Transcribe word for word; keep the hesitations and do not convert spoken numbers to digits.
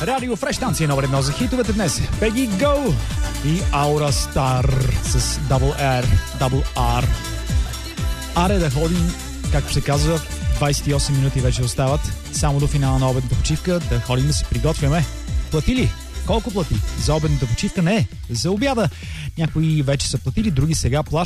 Радио Фреш станция номер едно за хитовете днес. Peggy Go и Aura Star с Double R, Double R. Аре да ходим, както се казва, двайсет и осем минути вече остават. Само до финала на обедната почивка да ходим да се приготвяме. Плати ли? Колко плати? За обедната почивка? Не, за обяда. Някои вече са платили, други сега плащат.